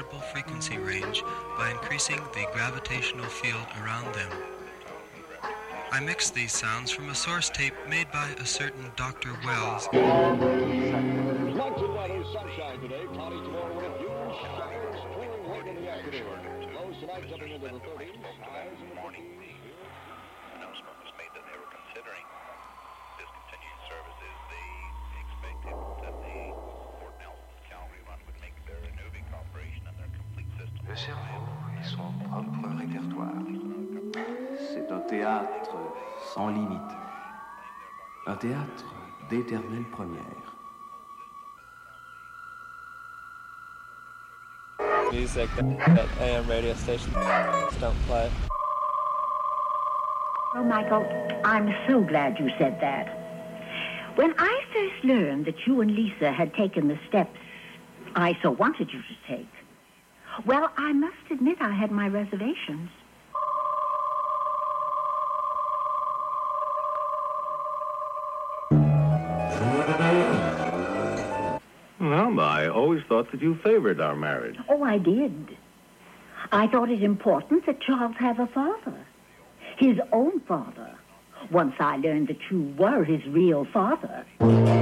multiple frequency range by increasing the gravitational field around them. I mixed these sounds from a source tape made by a certain Dr. Wells. Lots of weather, sunshine today, cloudy tomorrow with a few showers, cooling late in the afternoon. Lows tonight jumping into the 30s, highs in the 40s. Announcement was made that they were considering discontinuing services. They expected that the Port Nelson Calgary run would make their Nuvik operation and their complete system. Le cerveau est son propre répertoire. C'est un théâtre sans limite. Un théâtre d'éternelle première. Music that AM radio stations don't play. Oh, Michael, I'm so glad you said that. When I first learned that you and Lisa had taken the steps I so wanted you to take, well, I must admit I had my reservations. Well, I always thought that you favored our marriage. Oh, I did. I thought it important that Charles have a father. His own father. Once I learned that you were his real father.